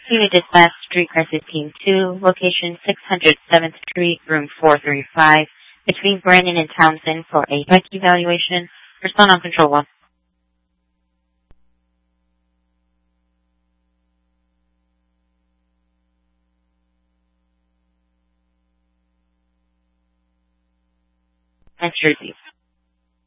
Unit Dispatch, Street Crisis Team 2, location 607th Street, room 435, between Brandon and Townsend for a bike evaluation. Respond on Control 1. Answer Z.